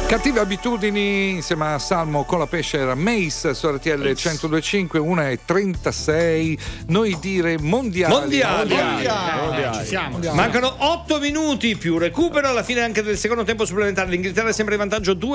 Cattive abitudini insieme a Salmo con la pesce era Mace su RTL 102.5, 1:36. Noi dire mondiali. Ci siamo. Mancano 8 minuti più recupero alla fine anche del secondo tempo supplementare. L'Inghilterra è sempre in vantaggio 2